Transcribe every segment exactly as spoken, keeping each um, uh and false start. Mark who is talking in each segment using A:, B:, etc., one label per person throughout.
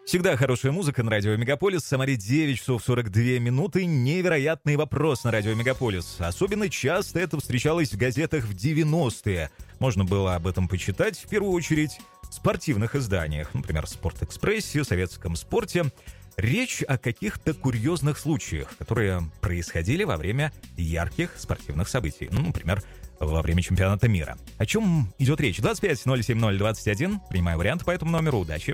A: Всегда хорошая музыка на радио Мегаполис. В Самаре девять часов сорок две минуты. Невероятный вопрос на радио Мегаполис. Особенно часто это встречалось в газетах в девяностые. Можно было об этом почитать, в первую очередь, в спортивных изданиях. Например, в «Спортэкспрессе», «Советском спорте». Речь о каких-то курьезных случаях, которые происходили во время ярких спортивных событий. Ну, например, во время чемпионата мира. О чем идет речь? двадцать пять ноль семь ноль двадцать один. Принимаю вариант по этому номеру. Удачи.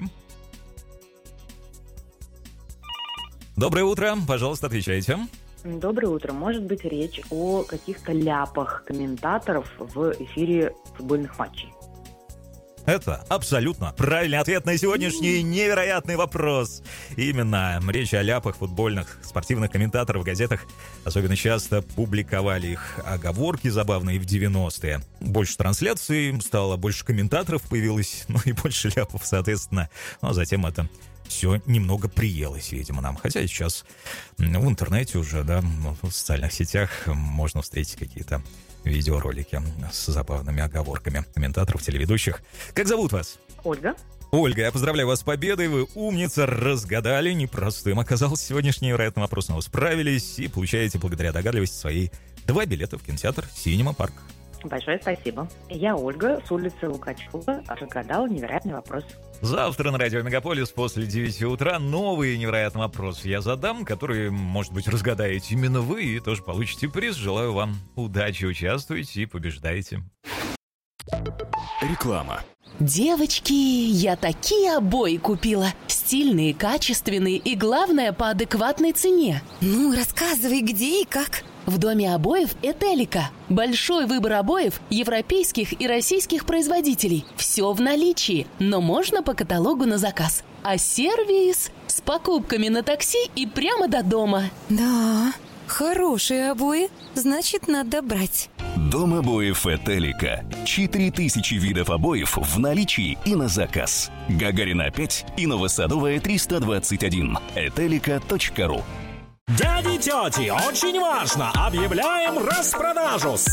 A: Доброе утро. Пожалуйста, отвечайте.
B: Доброе утро. Может быть речь о каких-то ляпах комментаторов в эфире футбольных матчей?
A: Это абсолютно правильный ответ на сегодняшний невероятный вопрос. Именно речь о ляпах футбольных спортивных комментаторов в газетах особенно часто публиковали их оговорки забавные в девяностые. Больше трансляций стало, больше комментаторов появилось, ну и больше ляпов, соответственно. Ну а затем это все немного приелось, видимо, нам. Хотя сейчас в интернете уже, да, в социальных сетях можно встретить какие-то видеоролики с забавными оговорками комментаторов, телеведущих. Как зовут вас?
B: Ольга.
A: Ольга, я поздравляю вас с победой. Вы умница, разгадали. Непростым оказался сегодняшний невероятный вопрос, но вы справились и получаете, благодаря догадливости своей, два билета в кинотеатр «Синема Парк».
B: Большое спасибо. Я Ольга с улицы Лукачева. Разгадала невероятный вопрос.
A: Завтра на радио Мегаполис после девяти утра новый невероятный вопрос я задам, который, может быть, разгадаете именно вы и тоже получите приз. Желаю вам удачи, участвуйте и побеждайте.
C: Реклама.
D: Девочки, я такие обои купила. Стильные, качественные и, главное, по адекватной цене.
E: Ну, рассказывай, где и как.
D: В доме обоев «Этелика». Большой выбор обоев европейских и российских производителей. Все в наличии, но можно по каталогу на заказ. А сервис с покупками на такси и прямо до дома.
E: Да, хорошие обои, значит, надо брать.
C: Дом обоев «Этелика». Четыре тысячи видов обоев в наличии и на заказ. Гагарина пять и Новосадовая триста двадцать один. этелика точка ру.
F: Дяди, тети, очень важно! Объявляем распродажу!